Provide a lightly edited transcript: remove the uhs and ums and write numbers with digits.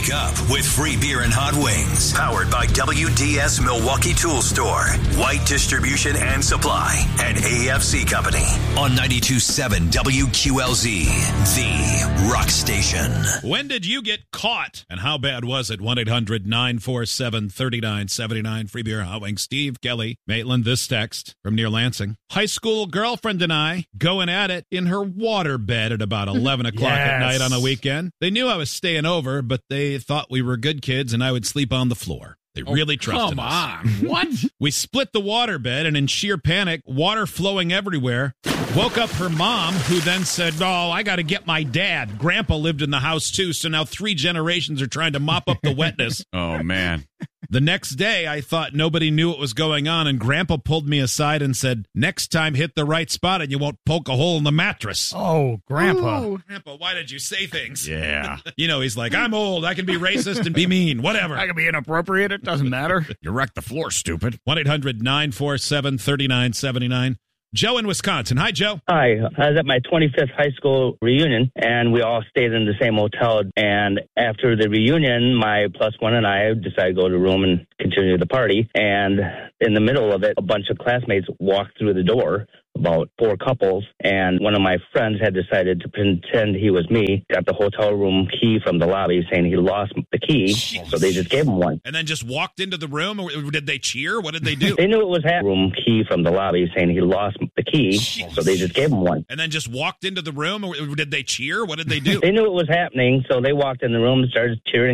Wake up with free beer and hot wings. Powered by WDS Milwaukee Tool Store, White Distribution and Supply, and AFC Company. On 92.7 WQLZ, the rock station. When did you get caught? And how bad was it? 1-800-947-3979. Free beer and hot wings. Steve, Kelly, Maitland, this text from near Lansing. High school girlfriend and I going at it in her waterbed at about 11 o'clock at night on a weekend. They knew I was staying over, but they thought we were good kids and I would sleep on the floor. They really trusted us. Come on. What? We split the waterbed, and in sheer panic, water flowing everywhere, woke up her mom, who then said, "Oh, I got to get my dad." Grandpa lived in the house, too, so now 3 generations are trying to mop up the wetness. Oh, man. The next day, I thought nobody knew what was going on, and Grandpa pulled me aside and said, "Next time, hit the right spot and you won't poke a hole in the mattress." Oh, Grandpa. Ooh, Grandpa, why did you say things? Yeah. You know, he's like, "I'm old. I can be racist and be mean. Whatever. I can be inappropriate. It doesn't matter. You wrecked the floor, stupid. 1-800-947-3979. Joe in Wisconsin. Hi, Joe. Hi. I was at my 25th high school reunion, and we all stayed in the same hotel. And after the reunion, my plus one and I decided to go to the room and continue the party. And in the middle of it, a bunch of classmates walked through the door, about 4 couples, and one of my friends had decided to pretend he was me, got the hotel room key from the lobby saying he lost the key, so they just gave him one. And then just walked into the room? Or did they cheer? What did they do? They knew it was a room key from the lobby saying he lost the key, so they just gave him one. And then just walked into the room? Or did they cheer? What did they do? They knew it was happening, so they walked in the room and started cheering